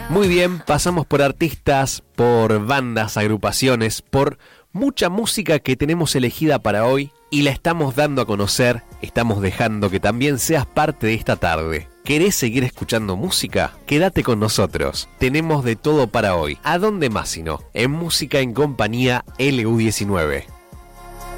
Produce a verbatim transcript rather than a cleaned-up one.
Muy bien, pasamos por artistas, por bandas, agrupaciones, por mucha música que tenemos elegida para hoy y la estamos dando a conocer, estamos dejando que también seas parte de esta tarde. ¿Querés seguir escuchando música? Quédate con nosotros. Tenemos de todo para hoy. ¿A dónde más si no? En Música en Compañía L U diecinueve.